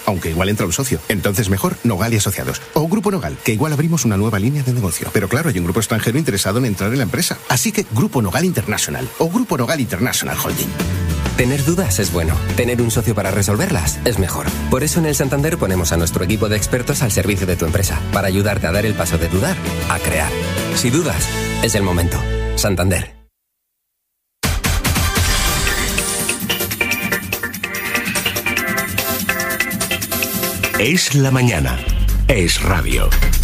aunque igual entra un socio. Entonces mejor Nogal y Asociados. O Grupo Nogal, que igual abrimos una nueva línea de negocio. Pero claro, hay un grupo extranjero interesado en entrar en la empresa. Así que Grupo Nogal International o Grupo Nogal International Holding. Tener dudas es bueno. Tener un socio para resolverlas es mejor. Por eso en el Santander ponemos a nuestro equipo de expertos al servicio de tu empresa, para ayudarte a dar el paso de dudar a crear. Si dudas, es el momento. Santander. Es la mañana. Es radio.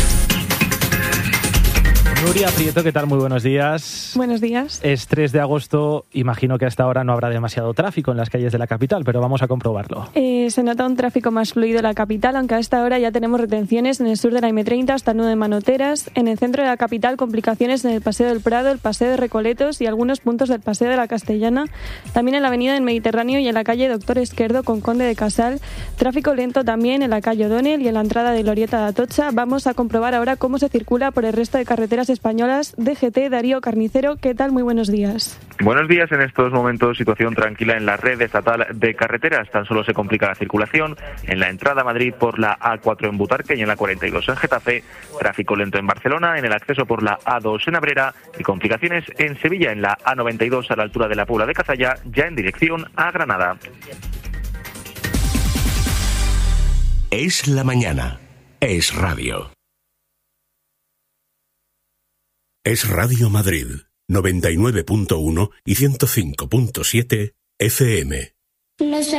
Nuria Prieto, ¿qué tal? Muy buenos días. Buenos días. Es 3 de agosto, imagino que hasta ahora no habrá demasiado tráfico en las calles de la capital, pero vamos a comprobarlo. Se nota un tráfico más fluido en la capital, aunque a esta hora ya tenemos retenciones en el sur de la M30 hasta el nudo de Manoteras, en el centro de la capital complicaciones en el Paseo del Prado, el Paseo de Recoletos y algunos puntos del Paseo de la Castellana, también en la Avenida del Mediterráneo y en la calle Doctor Esquerdo con Conde de Casal, tráfico lento también en la calle O'Donnell y en la entrada de Glorieta de Atocha. Vamos a comprobar ahora cómo se circula por el resto de carreteras españolas. DGT, Darío Carnicero, ¿qué tal? Muy buenos días. Buenos días. En estos momentos situación tranquila en la red estatal de carreteras. Tan solo se complica la circulación en la entrada a Madrid por la A4 en Butarque y en la 42 en Getafe. Tráfico lento en Barcelona, en el acceso por la A2 en Abrera y complicaciones en Sevilla en la A92 a la altura de la Puebla de Cazalla, ya en dirección a Granada. Es la mañana. Es radio. Es Radio Madrid, 99.1 y 105.7 FM.